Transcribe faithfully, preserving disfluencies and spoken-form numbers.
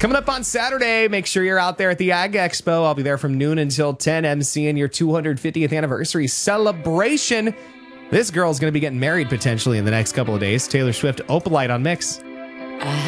Coming up on Saturday, make sure you're out there at the Ag Expo. I'll be there from noon until ten, emceeing your two hundred fiftieth anniversary celebration. This girl's going to be getting married potentially in the next couple of days. Taylor Swift, Opalite on Mix.